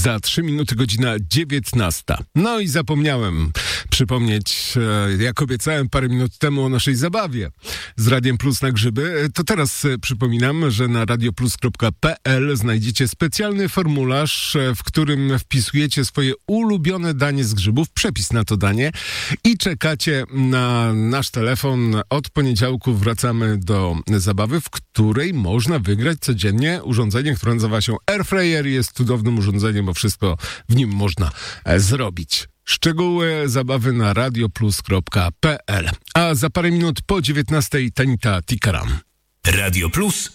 Za 3 minuty godzina 19. No i zapomniałem przypomnieć, jak obiecałem parę minut temu o naszej zabawie z Radiem Plus na grzyby. To teraz przypominam, że na radioplus.pl znajdziecie specjalny formularz, w którym wpisujecie swoje ulubione danie z grzybów, przepis na to danie i czekacie na nasz telefon. Od poniedziałku wracamy do zabawy, w której można wygrać codziennie urządzenie, które nazywa się Airfryer. Jest cudownym urządzeniem, bo wszystko w nim można zrobić. Szczegóły zabawy na radioplus.pl. A za parę minut po 19:00 Tanita Tikaram. Radio Plus.